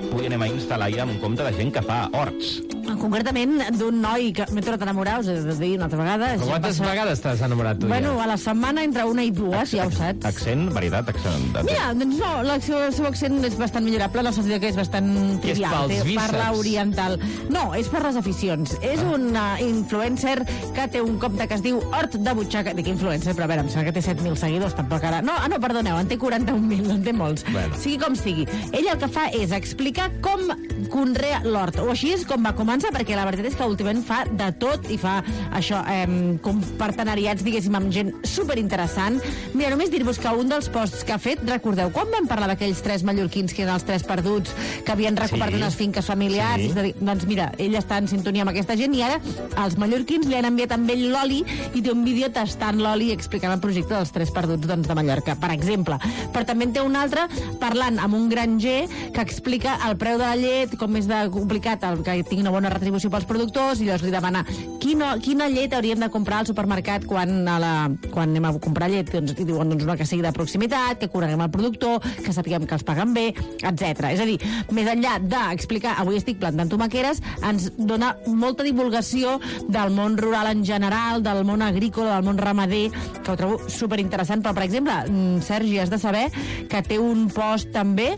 Avui anem a instal·lar ja un compte de gent que fa horts. Concretament d'un noi que m'he tornat a enamorar, us he de dir una altra vegada. Quantes vegades t'has enamorat tu Bueno, a la setmana entre una i dues, ja ho saps. Accent, varietat, accent... Mira, doncs no, el seu accent és bastant millorable, en el sentit que és bastant Que és trivial. pels bíceps. Parla oriental. No, és per les aficions. És un influencer que té un compte que es diu Hort de Butxaca. Dic influencer, però a veure, em sembla que té 7.000 seguidors, tampoc ara... No, perdoneu, en té 41.000, en té molts. Bueno. Sigui com sigui. Ell el que fa és explicar com conrea l'hort, o així és com va començar, perquè la veritat és que últimament fa de tot i fa això, com partenariats, diguéssim, amb gent superinteressant. Mira, només dir-vos que un dels posts que ha fet, recordeu, quan vam parlar d'aquells 3 mallorquins que eren els 3 perduts, que havien recuperat unes finques familiars? Sí. Doncs mira, ell està en sintonia amb aquesta gent i ara els mallorquins li han enviat amb ell l'oli i té un vídeo tastant l'oli i explicant el projecte dels 3 perduts de Mallorca, per exemple. Però també en té un altre parlant amb un granger que explica el preu de la llet, com és de complicat que tingui una bona retribució pels productors, i llavors li demana quina llet hauríem de comprar al supermercat quan anem a comprar llet. Doncs, i diuen una que sigui de proximitat, que coneguem el productor, que sapiguem que els paguen bé, etc. És a dir, més enllà d'explicar avui estic plantant tomaqueres, ens dona molta divulgació del món rural en general, del món agrícola, del món ramader, que ho trobo superinteressant. Però, per exemple, Sergi, has de saber que té un post també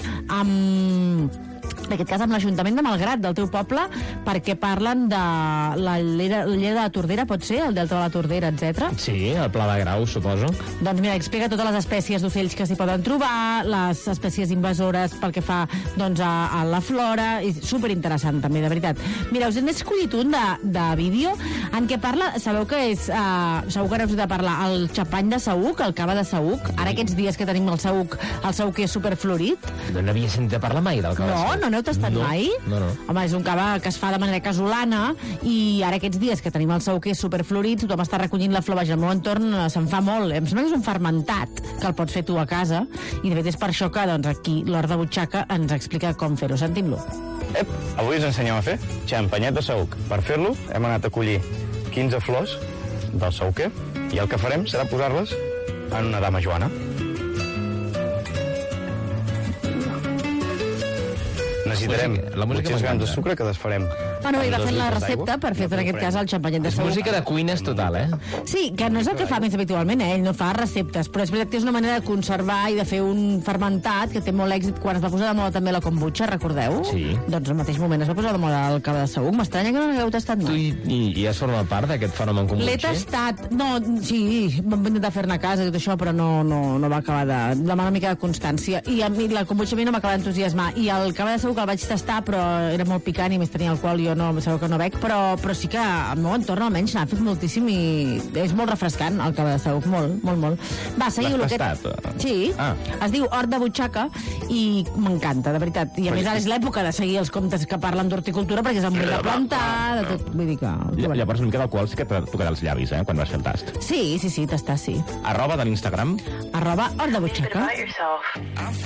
en aquest cas amb l'Ajuntament de Malgrat, del teu poble, perquè parlen de la llera de la Tordera, pot ser? El delta de la Tordera, etc. Sí, el Pla de Grau, suposo. Doncs mira, explica totes les espècies d'ocells que s'hi poden trobar, les espècies invasores pel que fa doncs, a la flora, i superinteressant també, de veritat. Mira, us n'he escollit un de vídeo en què parla, sabeu que és, segur que n'heu de parlar, el xampany de Saüc, el cava de Saüc, ara aquests dies que tenim el Saüc que és superflorit. No n'havia sentit a parlar mai del cava de Saüc. No n'heu tastat mai? No. Home, és un cava que es fa de manera casolana i ara aquests dies que tenim el Saüquer superflorit, tothom està recollint la flor, vaja, al meu entorn se'n fa molt. Em sembla que és un fermentat que el pots fer tu a casa i de fet és per això que doncs, aquí l'Hort de Butxaca ens explica com fer-ho. Sentim-lo. Avui us ensenyem a fer xampanyet de saüc. Per fer-lo hem anat a collir 15 flors del saüquer i el que farem serà posar-les en una dama joana. Necessitarem 800 grams de sucre que desfarem. Bueno, i va fent la recepta per fer, en aquest cas, el xampanyet de És Saüc. música de cuines total, eh? Sí, que no és el que fa més habitualment, ell no fa receptes, però és veritat que és una manera de conservar i de fer un fermentat que té molt èxit quan es va posar de moda també la kombucha, recordeu? Sí. Doncs al mateix moment es va posar de moda el cava de Saüc. M'estranya que no l'hagueu tastat Tu mai. i has format part d'aquest fenomen kombucha? L'he tastat, no, sí, vam intentar fer-ne a casa i tot això, però no va acabar de demanar una mica de constància. I a mi la kombucha a mi no m'acaba d'entusiasmar. I el cava de Saüc el vaig tastar, però era molt picant i més tenia alcohol, jo no, sabeu que no bec, però sí que al meu entorn almenys n'ha fet moltíssim i és molt refrescant el cava de Saüc, molt. Va, seguiu-lo. L'has tastat? Sí, Ah. es diu Hort de Butxaca i m'encanta, de veritat. I a més ara és l'època de seguir els comptes que parlen d'horticultura perquè és el moment de plantar, de tot, vull dir que... Llavors una mica d'alcohol sí que t'ha tocat els llavis, quan vas fer el tast. Sí, tastar sí. @ de l'Instagram. @Hort de Butxaca.